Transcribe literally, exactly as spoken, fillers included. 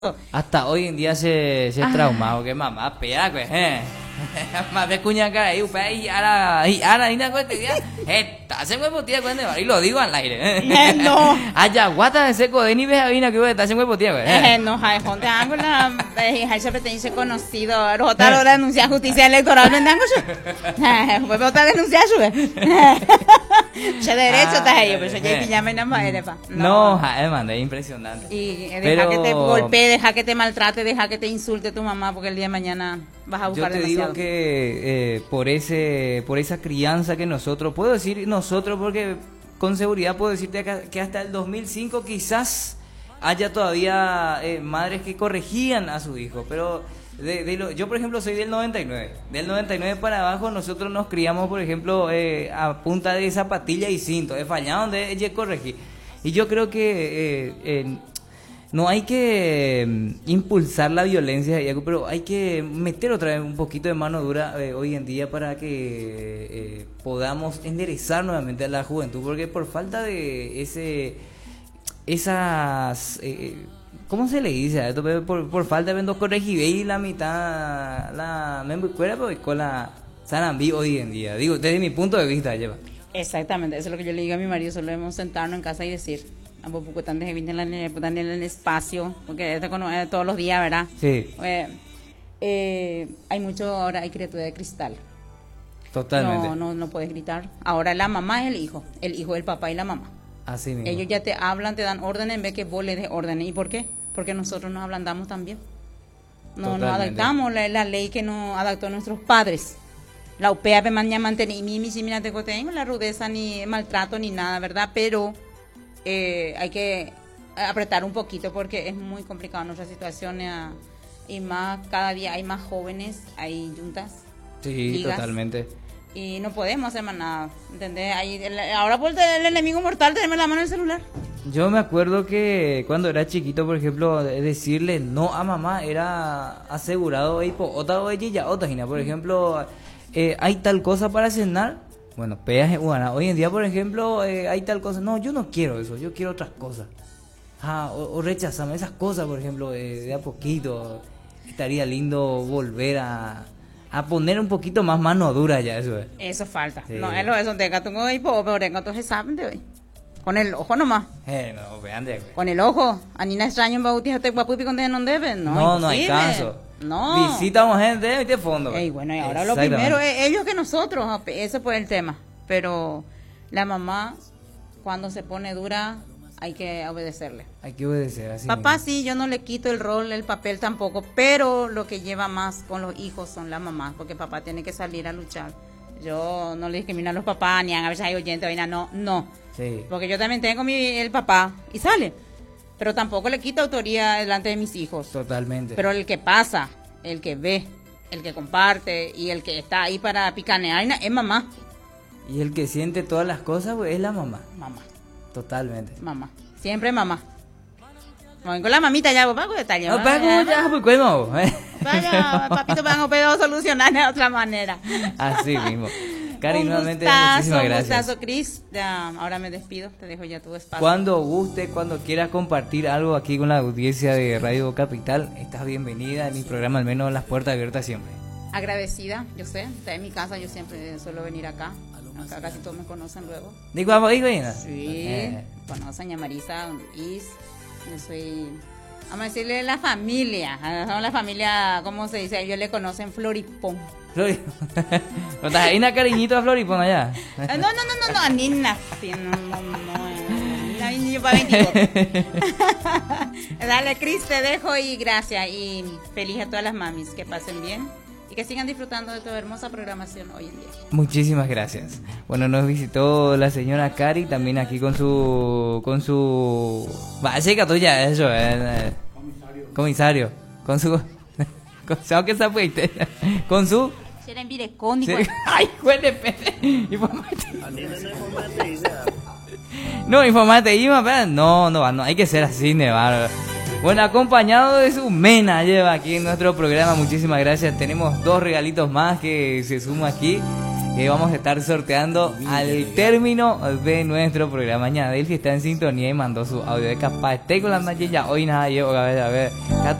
Hasta hoy en día se, se Ah. traumado que mamá pea pues eh más de cuña cara ahí upea y ahora y ahora y una cosa ya está se mueve tía cuando y lo digo al aire Eh, no. allá guata de seco de ni ve vina que está se mueve tía pues Eh, no, hay gente ángula, eh, hay siempre te dice conocido, rota lo denuncia justicia electoral, ¿me ángulo? Eh, pues vota denunciar su, eh. Se derecho está ahí, pero ya pillame nada más, eres pa. no además es impresionante Y eh, deja Pero- que te golpee, deja que te maltrate, deja que te insulte tu mamá, porque el día de mañana vas a yo buscar te demasiado. digo que eh, por ese por esa crianza que nosotros puedo decir nosotros porque con seguridad puedo decirte que, que hasta el dos mil cinco quizás haya todavía eh, madres que corregían a su hijo, pero de, de lo- yo por ejemplo soy del noventa y nueve, del noventa y nueve para abajo nosotros nos criamos por ejemplo eh, a punta de zapatilla y cinto, de fallado donde ella corregí, y yo creo que eh, eh, no hay que mm, impulsar la violencia, pero hay que meter otra vez un poquito de mano dura eh, hoy en día para que eh, podamos enderezar nuevamente a la juventud, porque por falta de ese esas eh, ¿cómo se le dice a esto? Por, por falta de corregir y la mitad la me recuerda pues con la Sarambí hoy en día, digo desde mi punto de vista lleva. Exactamente, eso es lo que yo le digo a mi marido, solemos sentarnos en casa y decir, ambos poco tan de en el, en el espacio, porque esto con- eh, todos los días, ¿verdad? Sí, Eh, eh, hay mucho, ahora hay criatura de cristal. totalmente. No, no, no puedes gritar. Ahora la mamá es el hijo, el hijo del papá y la mamá. Así mismo. Ellos ya te hablan, te dan órdenes en vez que vos les des órdenes. ¿Y por qué? Porque nosotros nos ablandamos también. No, nos Totalmente. adaptamos la, la ley que nos adaptó nuestros padres. La U P A mañana mantener y mi si mira te tengo la rudeza ni maltrato ni nada, ¿verdad? Pero eh, hay que apretar un poquito porque es muy complicado nuestra situación eh, y más cada día hay más jóvenes, hay juntas Sí, ligas. totalmente. y no podemos hacer más nada, ¿entendés? Ahí, el- ahora por el enemigo mortal tenemos la mano en el celular. Yo me acuerdo que cuando era chiquito, por ejemplo, de- decirle no a mamá era asegurado y po otra o ella otra gina. Por ejemplo, eh, hay tal cosa para cenar. Bueno, peaje bueno, hoy en día, por ejemplo, eh, hay tal cosa. No, yo no quiero eso, yo quiero otras cosas. Ah, o, o rechazame esas cosas, por ejemplo, eh, de a poquito. Estaría lindo volver a, a poner un poquito más mano dura ya, eso es. Eso falta. Sí. No, es lo eso, tenga tu y po, pero tenga tu saben de hoy. Con el ojo nomás. Eh, no, vean de Con el ojo. A Nina extraño en bautizar te guapupi con no deben. No, No, no hay imposible. caso. No. Visitamos gente de este fondo. Ey, bueno, y ahora lo Exactamente. primero es ellos que nosotros. Ese fue el tema. Pero la mamá, cuando se pone dura, hay que obedecerle. Hay que obedecer así. Papá mismo. sí, yo no le quito el rol, el papel tampoco, pero lo que lleva más con los hijos son las mamás, porque papá tiene que salir a luchar. Yo no le discrimino a los papás, ni a veces hay oyentes, vaina, no, no. Sí. Porque yo también tengo mi, el papá y sale. Pero tampoco le quito autoría delante de mis hijos. Totalmente. Pero el que pasa, el que ve, el que comparte y el que está ahí para picanear es mamá. Y el que siente todas las cosas, pues, es la mamá. Mamá, Totalmente. mamá. Siempre mamá. No, con la mamita ya, papá, con detalle. No, pero como ya, pues, ¿cómo? Vaya, papito, van a poder solucionar de otra manera. Así mismo. Cari, Un nuevamente, gustazo, muchísimas un gracias. gustazo, Cris. Ya, ahora me despido, te dejo ya tu espacio. Cuando guste, cuando quieras compartir algo aquí con la audiencia de Radio Capital, estás bienvenida en mi programa, al menos las puertas abiertas siempre. Agradecida, yo sé, está en mi casa, yo siempre suelo venir acá. Acá casi todos me conocen luego. Digo, vamos, digo, Ina. Sí, Eh, conocen a Marisa, don Luis. Yo soy, vamos a decirle la familia. Somos la familia, ¿cómo se dice? Ellos le conocen Floripón. Flori. ¿No estás ahí una cariñito a Flori, pon allá? Eh, No, no, no, no, no, Nina. Sí, no, no, no. eh, Nina, niño para veintidós. Dale, Cris, te dejo y gracias. Y feliz a todas las mamis. Que pasen bien y que sigan disfrutando de tu hermosa programación hoy en día. Muchísimas gracias. Bueno, nos visitó la señora Cari también aquí con su con su va, sí, que tuya eso, eh, comisario. Comisario, con su con ¿sabes qué sabe? Con su Será en Virecón, sí. igual. Ay, huele pete. Informate. No, informate, Ima, pero no, no, no, hay que ser así, Nevar. Bueno, acompañado de su mena lleva aquí en nuestro programa. Muchísimas gracias. Tenemos dos regalitos más que se suma aquí. que vamos a estar sorteando al término de nuestro programa. Ya Delphi está en sintonía y mandó su audio de capaz. Estoy con la ya hoy nada, yo a ver, a ver.